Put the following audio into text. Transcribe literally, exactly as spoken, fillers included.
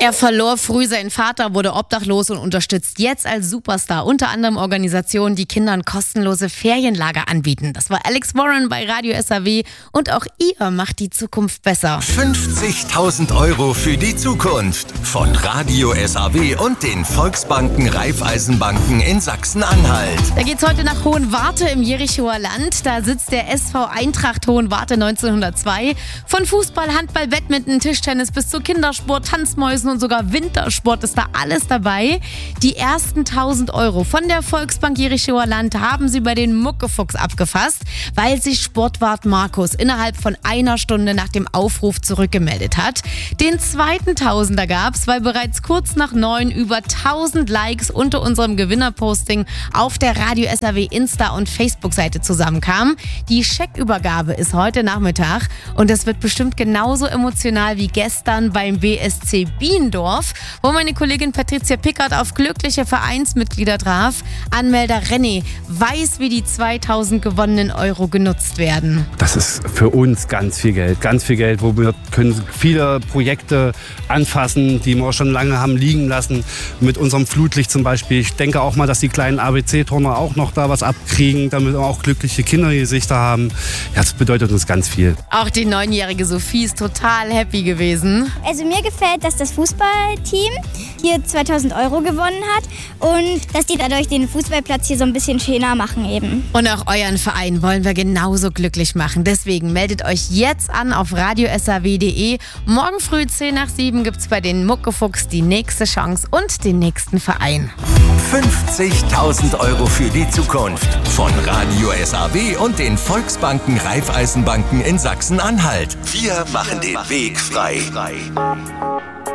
Er verlor früh seinen Vater, wurde obdachlos und unterstützt jetzt als Superstar unter anderem Organisationen, die Kindern kostenlose Ferienlager anbieten. Das war Alex Warren bei Radio S A W und auch ihr macht die Zukunft besser. fünfzigtausend Euro für die Zukunft von Radio S A W und den Volksbanken Raiffeisenbanken in Sachsen-Anhalt. Da geht's heute nach Hohenwarte im Jerichower Land. Da sitzt der S V Eintracht Hohenwarte neunzehnhundertzwei. Von Fußball, Handball, Badminton, Tischtennis bis zu Kindersport, Tanzmäusen und sogar Wintersport ist da alles dabei. Die ersten tausend Euro von der Volksbank Jerichower Land haben sie bei den Muckefuchs abgefasst, weil sich Sportwart Markus innerhalb von einer Stunde nach dem Aufruf zurückgemeldet hat. Den zweiten Tausender gab's, weil bereits kurz nach neun über tausend Likes unter unserem Gewinnerposting auf der Radio S A W Insta- und Facebook-Seite zusammenkamen. Die Scheckübergabe ist heute Nachmittag und es wird bestimmt genauso emotional wie gestern beim B S C Biendorf, wo meine Kollegin Patricia Pickert auf glückliche Vereinsmitglieder traf. Anmelder René weiß, wie die zweitausend gewonnenen Euro genutzt werden. Das ist für uns ganz viel Geld, ganz viel Geld, wo wir können viele Projekte anfassen, die wir schon lange haben liegen lassen, mit unserem Flutlicht zum Beispiel. Ich denke auch mal, dass die kleinen A B C-Turner auch noch da was abkriegen, damit wir auch glückliche Kindergesichter haben. Ja, das bedeutet uns ganz viel. Auch die neunjährige Sophie ist total happy gewesen. Also mir gefällt, dass das Fußballteam hier zweitausend Euro gewonnen hat und dass die dadurch den Fußballplatz hier so ein bisschen schöner machen eben. Und auch euren Verein wollen wir genauso glücklich machen. Deswegen meldet euch jetzt an auf radio s a w punkt d e. Morgen früh zehn nach sieben gibt's bei den Muckefuchs die nächste Chance und den nächsten Verein. fünfzigtausend Euro für die Zukunft von Radio S A W und den Volksbanken Raiffeisenbanken in Sachsen-Anhalt. Wir machen den Weg frei.